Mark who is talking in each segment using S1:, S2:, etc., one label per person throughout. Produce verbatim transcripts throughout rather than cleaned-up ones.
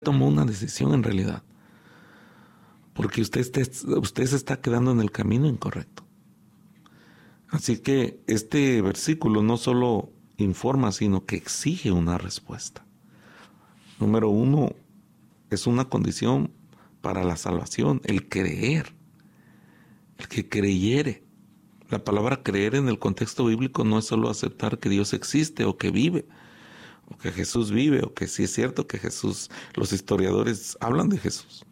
S1: tomó una decisión en realidad, porque usted, esté, usted se está quedando en el camino incorrecto. Así que este versículo no solo informa, sino que exige una respuesta. Número uno, es una condición para la salvación, el creer, el que creyere. La palabra creer en el contexto bíblico no es solo aceptar que Dios existe o que vive, o que Jesús vive, o que sí es cierto que Jesús, los historiadores hablan de Jesús.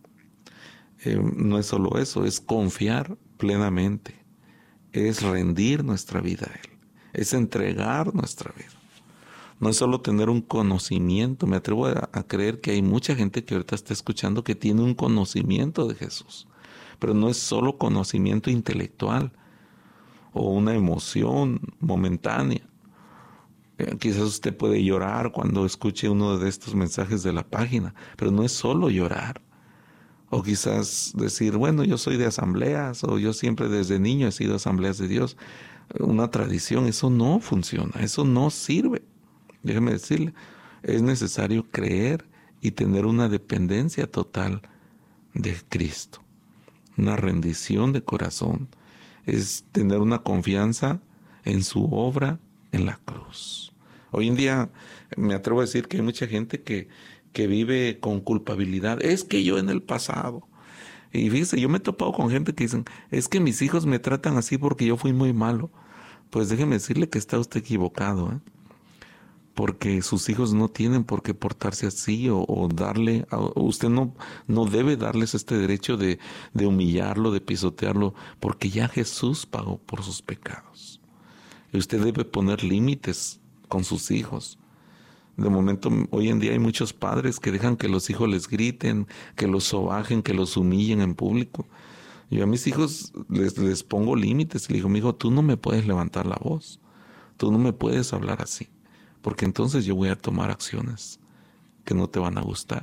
S1: Eh, no es solo eso, es confiar plenamente, es rendir nuestra vida a Él, es entregar nuestra vida. No es solo tener un conocimiento, me atrevo a, a creer que hay mucha gente que ahorita está escuchando que tiene un conocimiento de Jesús, pero no es solo conocimiento intelectual o una emoción momentánea. Eh, quizás usted puede llorar cuando escuche uno de estos mensajes de la página, pero no es solo llorar. O quizás decir, bueno, yo soy de asambleas, o yo siempre desde niño he sido asambleas de Dios. Una tradición, eso no funciona, eso no sirve. Déjeme decirle, es necesario creer y tener una dependencia total de Cristo. Una rendición de corazón. Es tener una confianza en su obra en la cruz. Hoy en día me atrevo a decir que hay mucha gente que que vive con culpabilidad. Es que yo en el pasado. Y fíjese, yo me he topado con gente que dicen, es que mis hijos me tratan así porque yo fui muy malo. Pues déjeme decirle que está usted equivocado, ¿eh? Porque sus hijos no tienen por qué portarse así o, o darle, a, usted no, no debe darles este derecho de, de humillarlo, de pisotearlo, porque ya Jesús pagó por sus pecados. Y usted debe poner límites con sus hijos. De momento, hoy en día hay muchos padres que dejan que los hijos les griten, que los sobajen, que los humillen en público. Yo a mis hijos les, les pongo límites. Les digo, mi hijo, tú no me puedes levantar la voz. Tú no me puedes hablar así. Porque entonces yo voy a tomar acciones que no te van a gustar.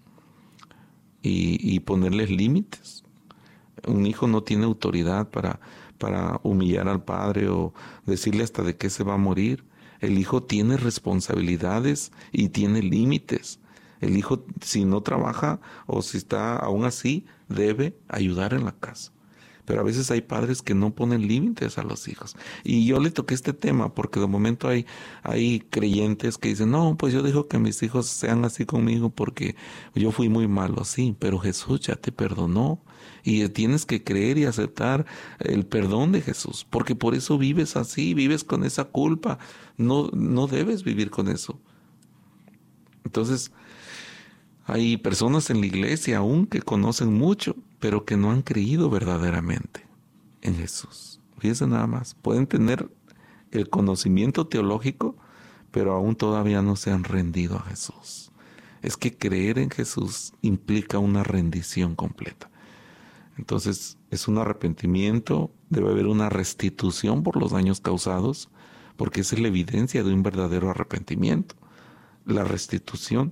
S1: Y, y ponerles límites. Un hijo no tiene autoridad para, para humillar al padre o decirle hasta de qué se va a morir. El hijo tiene responsabilidades y tiene límites. El hijo, si no trabaja o si está aún así, debe ayudar en la casa. Pero a veces hay padres que no ponen límites a los hijos. Y yo le toqué este tema porque de momento hay, hay creyentes que dicen, no, pues yo dejo que mis hijos sean así conmigo porque yo fui muy malo. Sí, pero Jesús ya te perdonó. Y tienes que creer y aceptar el perdón de Jesús, porque por eso vives así, vives con esa culpa. No, no debes vivir con eso. Entonces, hay personas en la iglesia aún que conocen mucho, pero que no han creído verdaderamente en Jesús. Fíjense nada más, pueden tener el conocimiento teológico, pero aún todavía no se han rendido a Jesús. Es que creer en Jesús implica una rendición completa. Entonces es un arrepentimiento, debe haber una restitución por los daños causados, porque esa es la evidencia de un verdadero arrepentimiento, la restitución.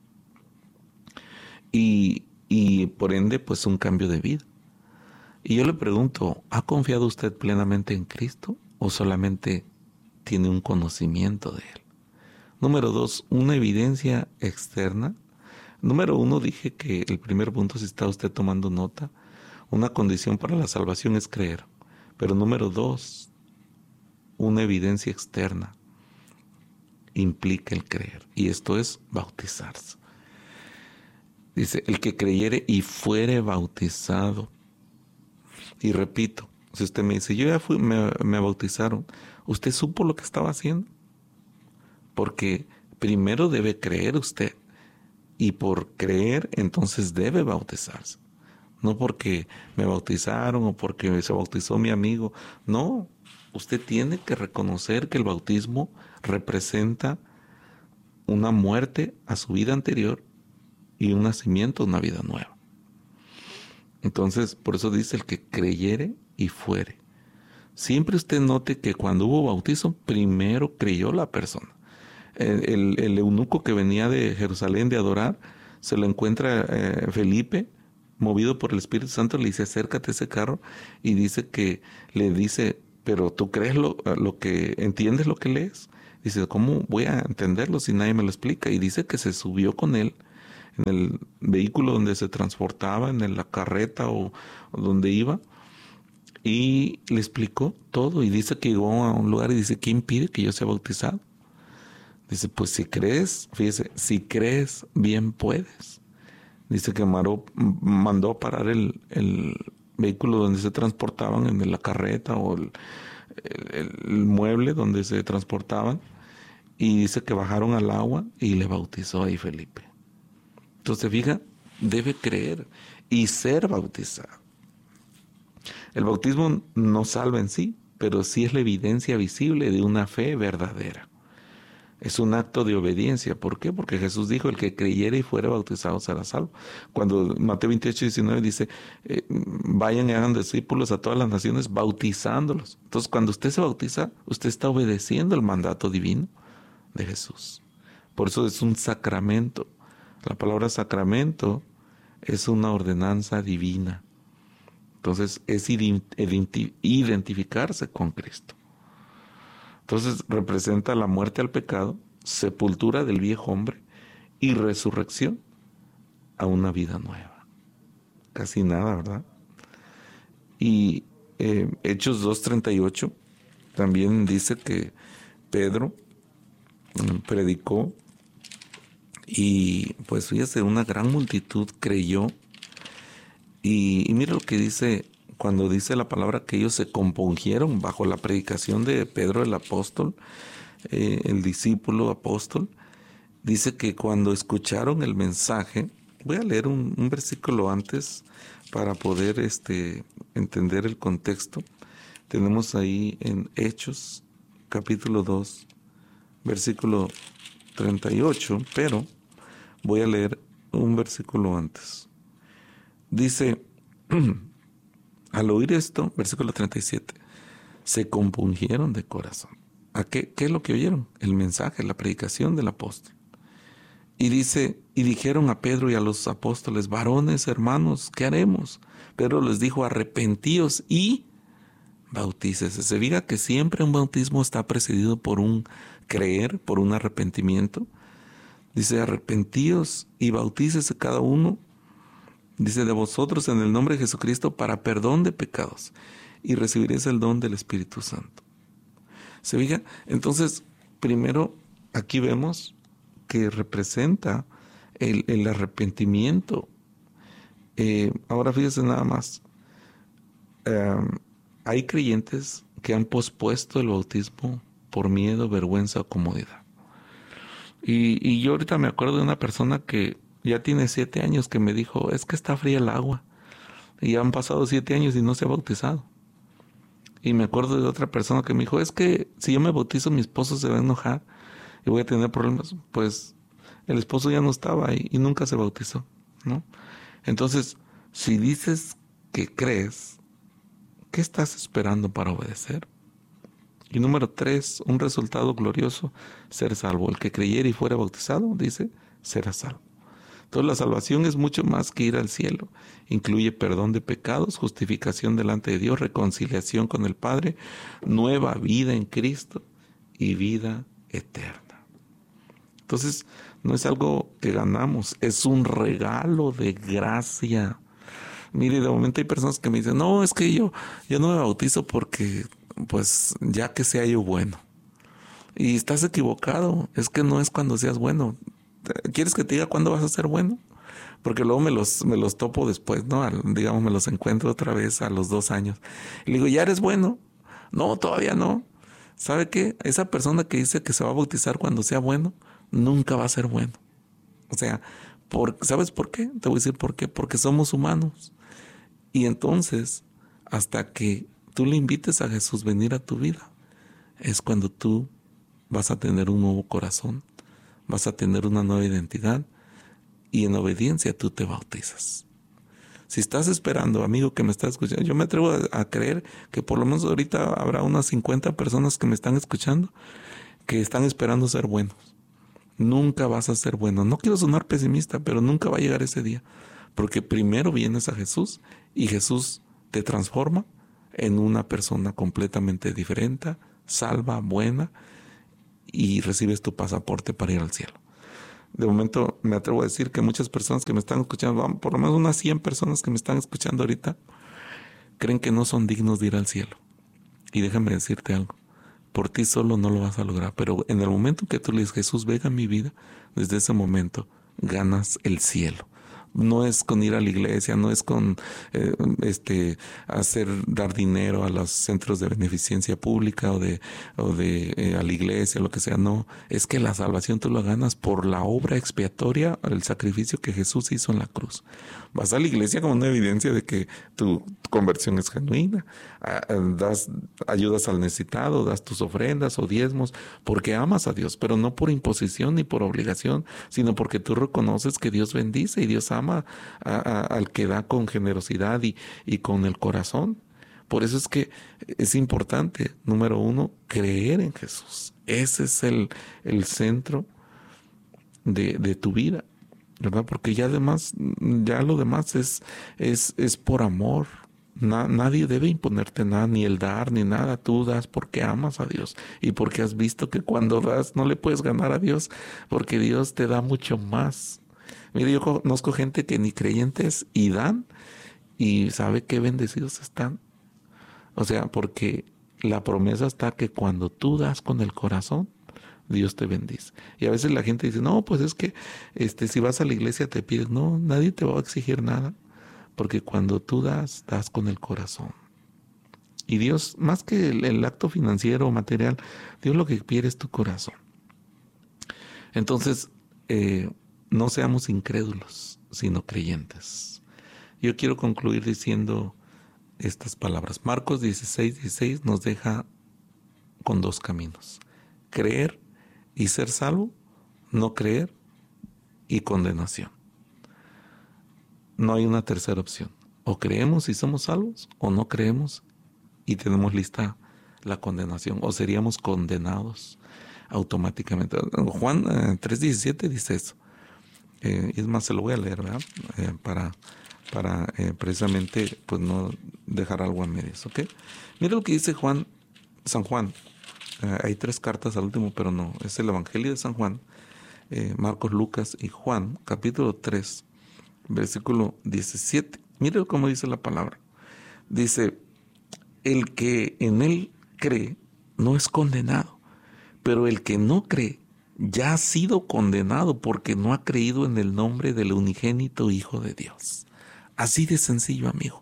S1: Y, y por ende, pues un cambio de vida. Y yo le pregunto, ¿ha confiado usted plenamente en Cristo o solamente tiene un conocimiento de Él? Número dos, una evidencia externa. Número uno, dije que el primer punto, si está usted tomando nota, una condición para la salvación es creer. Pero número dos, una evidencia externa implica el creer. Y esto es bautizarse. Dice, el que creyere y fuere bautizado. Y repito, si usted me dice, yo ya fui, me, me bautizaron, ¿usted supo lo que estaba haciendo? Porque primero debe creer usted. Y por creer, entonces debe bautizarse. No porque me bautizaron o porque se bautizó mi amigo. No, usted tiene que reconocer que el bautismo representa una muerte a su vida anterior y un nacimiento a una vida nueva. Entonces, por eso dice el que creyere y fuere. Siempre usted note que cuando hubo bautizo, primero creyó la persona. El, el, el eunuco que venía de Jerusalén de adorar, se lo encuentra eh, Felipe, movido por el Espíritu Santo, le dice, acércate a ese carro, y dice que, le dice, pero ¿tú crees lo, lo que, entiendes lo que lees? Dice, ¿cómo voy a entenderlo si nadie me lo explica? Y dice que se subió con él en el vehículo donde se transportaba, en la carreta o, o donde iba, y le explicó todo. Y dice que llegó a un lugar y dice, ¿qué impide que yo sea bautizado? Dice, pues si crees, fíjese, si crees, bien puedes. Dice que Maró mandó a parar el, el vehículo donde se transportaban, en la carreta o el, el, el mueble donde se transportaban, y dice que bajaron al agua y le bautizó ahí Felipe. Entonces, fija, debe creer y ser bautizado. El bautismo no salva en sí, pero sí es la evidencia visible de una fe verdadera. Es un acto de obediencia. ¿Por qué? Porque Jesús dijo, el que creyere y fuere bautizado será salvo. Cuando Mateo veintiocho, diecinueve dice, eh, vayan y hagan discípulos a todas las naciones, bautizándolos. Entonces, cuando usted se bautiza, usted está obedeciendo el mandato divino de Jesús. Por eso es un sacramento. La palabra sacramento es una ordenanza divina. Entonces, es identificarse con Cristo. Entonces representa la muerte al pecado, sepultura del viejo hombre y resurrección a una vida nueva. Casi nada, ¿verdad? Y eh, Hechos dos treinta y ocho también dice que Pedro mm, predicó y pues fíjese, una gran multitud creyó. Y, y mira lo que dice cuando dice la palabra que ellos se compungieron bajo la predicación de Pedro el apóstol, eh, el discípulo apóstol. Dice que cuando escucharon el mensaje, voy a leer un, un versículo antes para poder este, entender el contexto. Tenemos ahí en Hechos, capítulo dos, versículo treinta y ocho, pero voy a leer un versículo antes. Dice, al oír esto, versículo treinta y siete, se compungieron de corazón. ¿A qué, qué es lo que oyeron? El mensaje, la predicación del apóstol. Y dice, y dijeron a Pedro y a los apóstoles, varones, hermanos, ¿qué haremos? Pedro les dijo, arrepentíos y bautícese. Se diga que siempre un bautismo está precedido por un creer, por un arrepentimiento. Dice, arrepentíos y bautícese cada uno, dice, de vosotros en el nombre de Jesucristo para perdón de pecados, y recibiréis el don del Espíritu Santo. ¿Se fija? Entonces, primero, aquí vemos que representa el, el arrepentimiento. Eh, ahora fíjese nada más. Eh, hay creyentes que han pospuesto el bautismo por miedo, vergüenza o comodidad. Y, y yo ahorita me acuerdo de una persona que ya tiene siete años que me dijo, es que está fría el agua. Y ya han pasado siete años y no se ha bautizado. Y me acuerdo de otra persona que me dijo, es que si yo me bautizo mi esposo se va a enojar y voy a tener problemas. Pues el esposo ya no estaba ahí y nunca se bautizó, ¿no? Entonces, si dices que crees, ¿qué estás esperando para obedecer? Y número tres, un resultado glorioso, ser salvo. El que creyere y fuera bautizado, dice, será salvo. Entonces la salvación es mucho más que ir al cielo. Incluye perdón de pecados, justificación delante de Dios, reconciliación con el Padre, nueva vida en Cristo y vida eterna. Entonces no es algo que ganamos, es un regalo de gracia. Mire, de momento hay personas que me dicen, no, es que yo, yo no me bautizo porque, pues, ya que sea yo bueno. Y estás equivocado, es que no es cuando seas bueno. ¿Quieres que te diga cuándo vas a ser bueno? Porque luego me los, me los topo después, ¿no? Al, digamos, me los encuentro otra vez a los dos años. Y le digo, ¿ya eres bueno? No, todavía no. ¿Sabe qué? Esa persona que dice que se va a bautizar cuando sea bueno, nunca va a ser bueno. O sea, por, ¿sabes por qué? Te voy a decir por qué. Porque somos humanos. Y entonces, hasta que tú le invites a Jesús a venir a tu vida, es cuando tú vas a tener un nuevo corazón, vas a tener una nueva identidad y en obediencia tú te bautizas. Si estás esperando, amigo que me estás escuchando, yo me atrevo a, a creer que por lo menos ahorita habrá unas cincuenta personas que me están escuchando que están esperando ser buenos. Nunca vas a ser bueno. No quiero sonar pesimista, pero nunca va a llegar ese día. Porque primero vienes a Jesús y Jesús te transforma en una persona completamente diferente, salva, buena, y recibes tu pasaporte para ir al cielo. de momento me atrevo a decir que muchas personas que me están escuchando, por lo menos unas cien personas que me están escuchando ahorita, creen que no son dignos de ir al cielo. Y déjame decirte algo, por ti solo no lo vas a lograr, pero en el momento que tú le dices, Jesús, venga a mi vida, desde ese momento ganas el cielo. No es con ir a la iglesia, no es con eh, este hacer dar dinero a los centros de beneficencia pública o de, o de eh, a la iglesia, lo que sea. No, es que la salvación tú la ganas por la obra expiatoria, el sacrificio que Jesús hizo en la cruz. Vas a la iglesia como una evidencia de que tu conversión es genuina. Das, ayudas al necesitado, das tus ofrendas o diezmos porque amas a Dios, pero no por imposición ni por obligación, sino porque tú reconoces que Dios bendice y Dios ama a, a, al que da con generosidad y, y con el corazón. Por eso es que es importante, número uno, creer en Jesús. Ese es el, el centro de, de tu vida, ¿verdad? Porque ya además, ya lo demás es, es, es por amor. Na, nadie debe imponerte nada, ni el dar, ni nada. Tú das porque amas a Dios y porque has visto que cuando das no le puedes ganar a Dios, porque Dios te da mucho más. Mire, yo conozco gente que ni creyentes y dan, y sabe qué bendecidos están. O sea, porque la promesa está que cuando tú das con el corazón, Dios te bendice. Y a veces la gente dice, no, pues es que este, si vas a la iglesia te pides. No, nadie te va a exigir nada. Porque cuando tú das, das con el corazón. Y Dios, más que el, el acto financiero o material, Dios lo que quiere es tu corazón. Entonces, eh, no seamos incrédulos, sino creyentes. Yo quiero concluir diciendo estas palabras. Marcos dieciséis, dieciséis nos deja con dos caminos. Creer y ser salvo, no creer y condenación. No hay una tercera opción. O creemos y somos salvos, o no creemos y tenemos lista la condenación, o seríamos condenados automáticamente. Juan eh, tres diecisiete dice eso. Eh, es más, se lo voy a leer, ¿verdad? Eh, para para eh, precisamente pues no dejar algo a medias, ¿ok? Mira lo que dice Juan, San Juan. Eh, hay tres cartas al último, pero no. Es el Evangelio de San Juan, eh, Marcos, Lucas y Juan, capítulo tres. Versículo diecisiete. Mire cómo dice la palabra. Dice, el que en él cree no es condenado, pero el que no cree ya ha sido condenado porque no ha creído en el nombre del unigénito Hijo de Dios. Así de sencillo, amigo.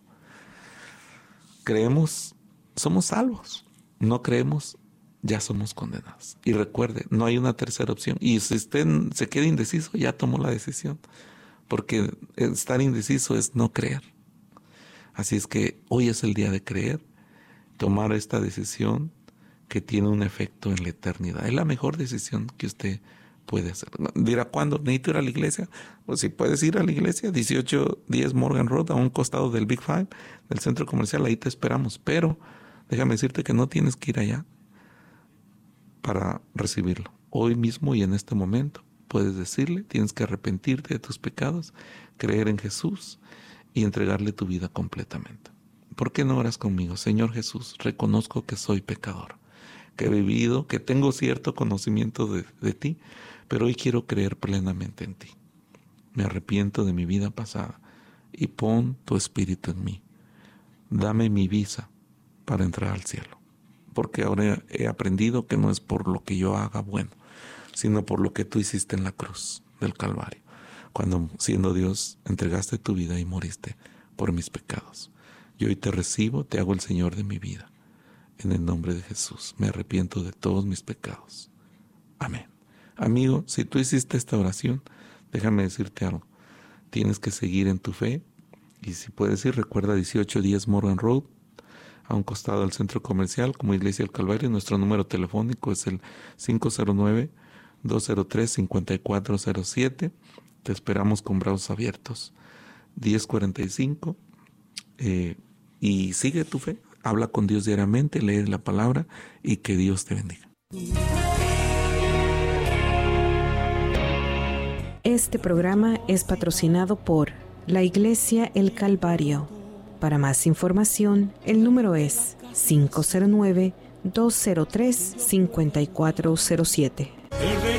S1: Creemos, somos salvos. No creemos, ya somos condenados. Y recuerde, no hay una tercera opción. Y si usted se queda indeciso, ya tomó la decisión. Porque estar indeciso es no creer. Así es que hoy es el día de creer, tomar esta decisión que tiene un efecto en la eternidad. Es la mejor decisión que usted puede hacer. Dirá, ¿cuándo? ¿Necesito ir a la iglesia? Pues si puedes ir a la iglesia, dieciocho diez Morgan Road, a un costado del Big Five, del centro comercial, ahí te esperamos. Pero déjame decirte que no tienes que ir allá para recibirlo. Hoy mismo y en este momento puedes decirle, tienes que arrepentirte de tus pecados, creer en Jesús y entregarle tu vida completamente. ¿Por qué no oras conmigo? Señor Jesús, reconozco que soy pecador, que he vivido, que tengo cierto conocimiento de, de ti, pero hoy quiero creer plenamente en ti. Me arrepiento de mi vida pasada y pon tu espíritu en mí. Dame mi visa para entrar al cielo, porque ahora he aprendido que no es por lo que yo haga bueno, sino por lo que tú hiciste en la cruz del Calvario, cuando siendo Dios entregaste tu vida y moriste por mis pecados. Yo hoy te recibo, te hago el Señor de mi vida. En el nombre de Jesús, me arrepiento de todos mis pecados. Amén. Amigo, si tú hiciste esta oración, déjame decirte algo. Tienes que seguir en tu fe, y si puedes ir, recuerda dieciocho diez Morgan Road, a un costado del centro comercial, como Iglesia del Calvario. Nuestro número telefónico es el cinco cero nueve, dos cero tres, cinco cuatro cero siete. Te esperamos con brazos abiertos. diez cuarenta y cinco. Eh, y sigue tu fe. Habla con Dios diariamente, lee la palabra y que Dios te bendiga.
S2: Este programa es patrocinado por la Iglesia El Calvario. Para más información, el número es cinco cero nueve, dos cero tres, cinco cuatro cero siete.